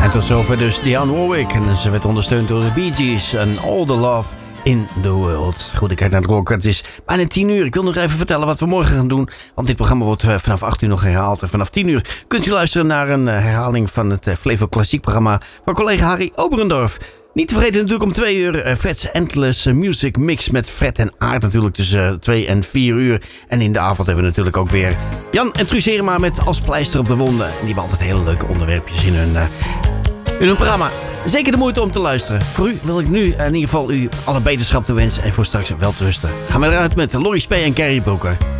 En tot zover dus Dionne Warwick. En ze werd ondersteund door de Bee Gees en All the Love in the World. Goed, ik kijk naar de klok. Het is bijna 10 uur. Ik wil nog even vertellen wat we morgen gaan doen. Want dit programma wordt vanaf 8 uur nog herhaald. En vanaf 10 uur kunt u luisteren naar een herhaling van het Flevo Klassiek programma van collega Harry Oberendorf. Niet te vergeten natuurlijk om 2 uur Fred's Endless Music Mix met Fred en Aart natuurlijk tussen 2 en 4 uur. En in de avond hebben we natuurlijk ook weer Jan en Truus Herema met Als Pleister op de Wonden. En die hebben altijd hele leuke onderwerpjes in hun programma. Zeker de moeite om te luisteren. Voor u wil ik nu in ieder geval u alle beterschap te wensen en voor straks wel te rusten. Gaan we eruit met Lori Spee en Carrie Broeker.